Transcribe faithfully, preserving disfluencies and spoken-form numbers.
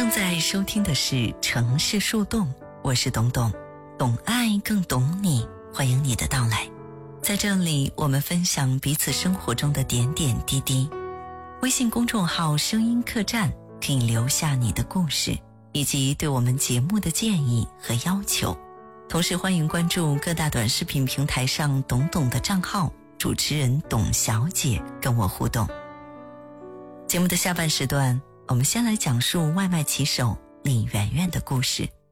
正在收听的是城市树洞，我是董董，懂爱更懂你，欢迎你的到来。在这里，我们分享彼此生活中的点点滴滴。微信公众号声音客栈可以留下你的故事，以及对我们节目的建议和要求。同时欢迎关注各大短视频平台上董董的账号，主持人董小姐跟我互动。节目的下半时段，我们先来讲述外卖骑手李媛媛的故事。